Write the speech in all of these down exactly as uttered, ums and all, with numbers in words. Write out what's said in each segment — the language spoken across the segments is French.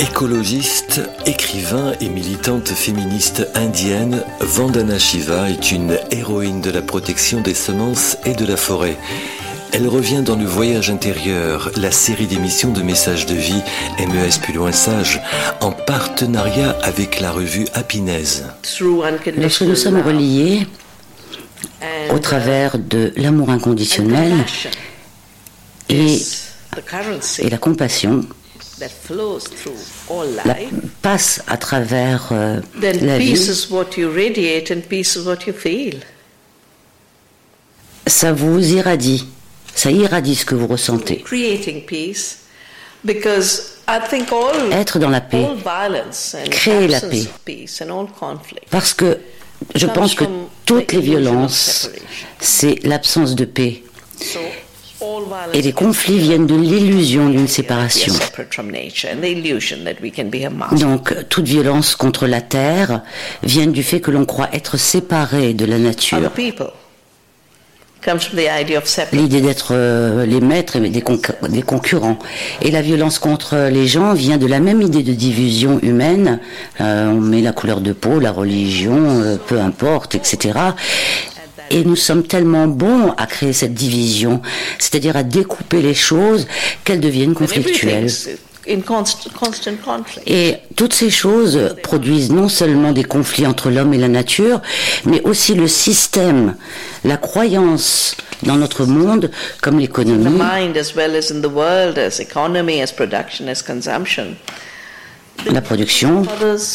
Écologiste, écrivain et militante féministe indienne, Vandana Shiva est une héroïne de la protection des semences et de la forêt. Elle revient dans le voyage intérieur, la série d'émissions de messages de vie M E S plus loin sage, en partenariat avec la revue Happiness. Lorsque nous sommes reliés au travers de l'amour inconditionnel et, et la compassion, la, passe à travers euh, la vie, ça vous irradie, ça irradie ce que vous ressentez. Être dans la paix, créer la paix, parce que je pense que toutes les violences, c'est l'absence de paix. Et les conflits viennent de l'illusion d'une séparation. Donc, toute violence contre la terre vient du fait que l'on croit être séparé de la nature. L'idée d'être euh, les maîtres et des, conc- des concurrents. Et la violence contre les gens vient de la même idée de division humaine. Euh, on met la couleur de peau, la religion, euh, peu importe, et cetera. Et nous sommes tellement bons à créer cette division, c'est-à-dire à découper les choses, qu'elles deviennent conflictuelles. Et toutes ces choses produisent non seulement des conflits entre l'homme et la nature, mais aussi le système, la croyance dans notre monde, comme l'économie. La production.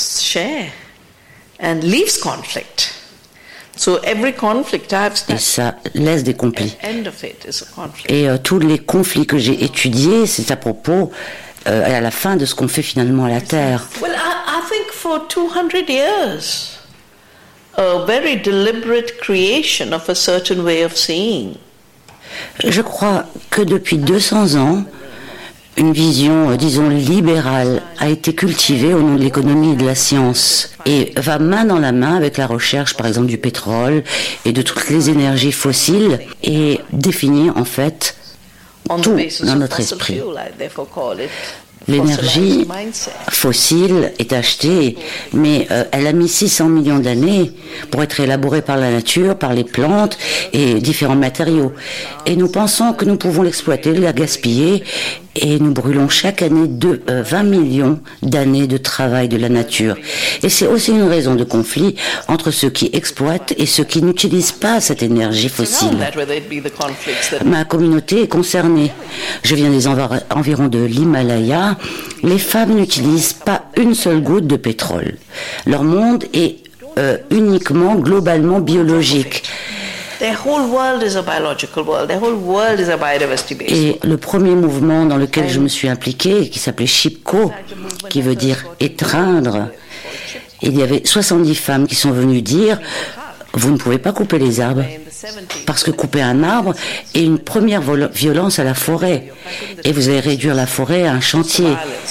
Et ça laisse des conflits. Et euh, tous les conflits que j'ai étudiés, c'est à propos, euh, à la fin de ce qu'on fait finalement à la Terre. Well, I, I think for two hundred years, a very deliberate creation of a certain way of seeing. Je crois que depuis deux cents ans, une vision, disons, libérale a été cultivée au nom de l'économie et de la science et va main dans la main avec la recherche, par exemple, du pétrole et de toutes les énergies fossiles et définit en fait tout dans notre esprit. L'énergie fossile est achetée, mais euh, elle a mis six cents millions d'années pour être élaborée par la nature, par les plantes et différents matériaux. Et nous pensons que nous pouvons l'exploiter, la gaspiller, et nous brûlons chaque année de, euh, vingt millions d'années de travail de la nature. Et c'est aussi une raison de conflit entre ceux qui exploitent et ceux qui n'utilisent pas cette énergie fossile. Ma communauté est concernée. Je viens des env- environs de l'Himalaya. Les femmes n'utilisent pas une seule goutte de pétrole. Leur monde est euh, uniquement, globalement biologique. Their whole world is a biological world. Their whole world is a biodiversity-based world. Et le premier mouvement dans lequel je me suis impliquée, qui s'appelait Shipko, qui veut dire étreindre, il y avait soixante-dix femmes qui sont venues dire « Vous ne pouvez pas couper les arbres ». Parce que couper un arbre est une première vol- violence à la forêt. Et vous allez réduire la forêt à un chantier.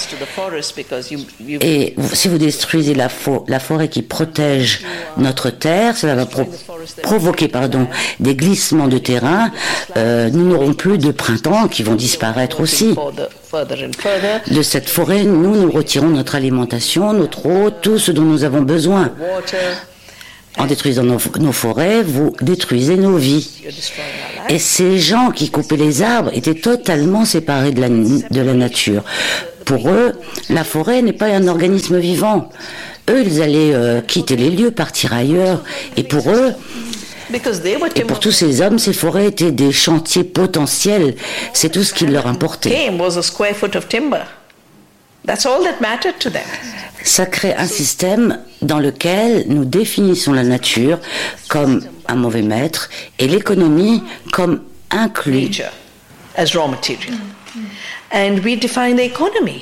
Et vous, si vous détruisez la, fo- la forêt qui protège notre terre, cela va pro- provoquer pardon, des glissements de terrain. Euh, nous n'aurons plus de printemps qui vont disparaître aussi. De cette forêt, nous, nous retirons notre alimentation, notre eau, tout ce dont nous avons besoin. En détruisant nos, nos forêts, vous détruisez nos vies. Et ces gens qui coupaient les arbres étaient totalement séparés de la, de la nature. Pour eux, la forêt n'est pas un organisme vivant. Eux, ils allaient euh, quitter les lieux, partir ailleurs. Et pour eux, et pour tous ces hommes, ces forêts étaient des chantiers potentiels. C'est tout ce qui leur importait. Ça crée un système dans lequel nous définissons la nature comme un mauvais maître et l'économie comme inclus. As raw material. And we define the economy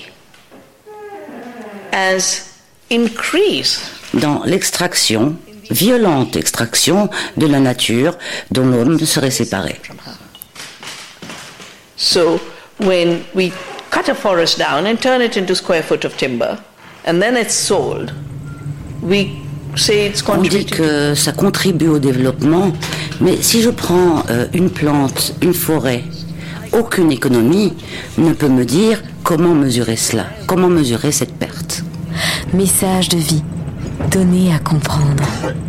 as increase. Dans l'extraction, violente extraction de la nature dont l'homme serait séparé. So when we cut a forest down and turn it into square foot of timber, and then it's sold, we say it's On dit contributing. que ça contribue au développement, mais si je prends euh, une plante, une forêt, aucune économie ne peut me dire comment mesurer cela? Comment mesurer cette perte? Message de vie, donné à comprendre.